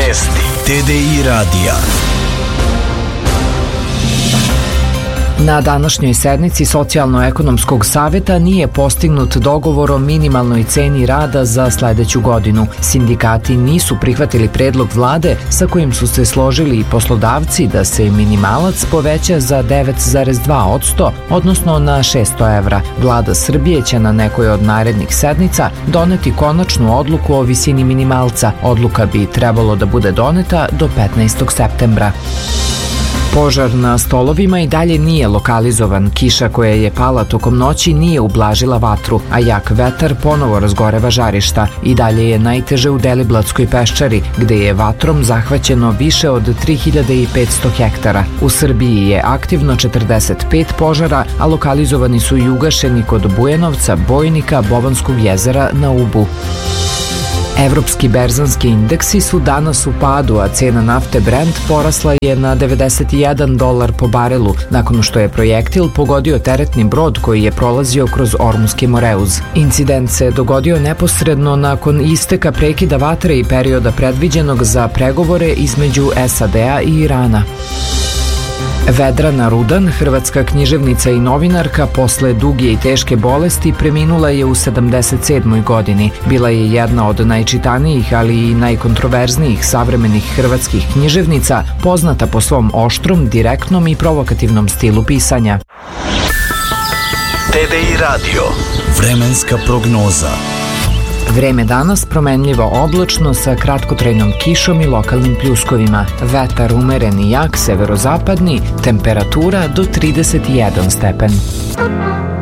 Vesti TDI radija. Na današnjoj sednici Socijalno-ekonomskog saveta nije postignut dogovor o minimalnoj ceni rada za sledeću godinu. Sindikati nisu prihvatili predlog vlade sa kojim su se složili i poslodavci da se minimalac poveća za 9,2%, odnosno na 600 evra. Vlada Srbije će na nekoj od narednih sednica doneti konačnu odluku o visini minimalca. Odluka bi trebalo da bude doneta do 15. septembra. Požar na stolovima i dalje nije lokalizovan. Kiša koja je pala tokom noći nije ublažila vatru, a jak vetar ponovo razgoreva žarišta. I dalje je najteže u Deliblatskoj peščari, gde je vatrom zahvaćeno više od 3500 hektara. U Srbiji je aktivno 45 požara, a lokalizovani su i ugašeni kod Bujanovca, Bojnika, Bovanskog jezera na Ubu. Evropski berzanski indeksi su danas u padu, a cena nafte Brent porasla je na $91 po barelu, nakon što je projektil pogodio teretni brod koji je prolazio kroz Ormuski Moreuz. Incident se dogodio neposredno nakon isteka prekida vatre i perioda predviđenog za pregovore između SAD-a i Irana. Vedrana Rudan, hrvatska književnica i novinarka, posle duge i teške bolesti preminula je u 77. godini. Bila je jedna od najčitanijih, ali i najkontroverznijih savremenih hrvatskih književnica, poznata po svom oštrom, direktnom i provokativnom stilu pisanja. TDI radio. Vremenska prognoza. Vreme danas promenljivo oblačno sa kratkotrajnom kišom i lokalnim pljuskovima. Vetar umeren i jak severozapadni, temperatura do 31 stepen.